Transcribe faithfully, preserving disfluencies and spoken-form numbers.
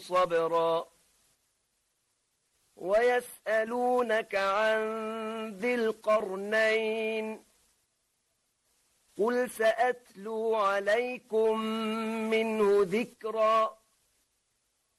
صبرا ويسألونك عن ذي القرنين قل سأتلو عليكم منه ذكرا